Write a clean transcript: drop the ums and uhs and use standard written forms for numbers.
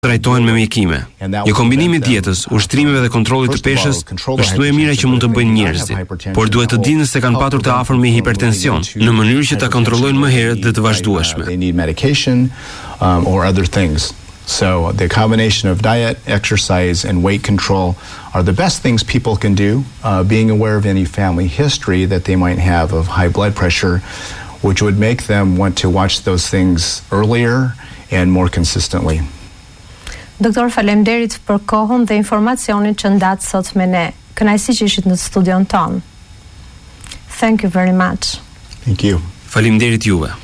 trajtohen me mjekime. Një kombinim i dietës, ushtrimeve dhe kontrollit të peshës është më e mira që mund të bëjnë njerëzit, por duhet të dinë se kanë patur të afërm me hipertension, në mënyrë që ta kontrollojnë më herët dhe të vazhdueshme. So the combination of diet, exercise, and weight control are the best things people can do, being aware of any family history that they might have of high blood pressure, which would make them want to watch those things earlier and more consistently. Doktor, faleminderit për kohën dhe informacionin që ndat sot me ne. Kënaqësi që ishit në studion ton. Thank you very much. Thank you. Faleminderit juve.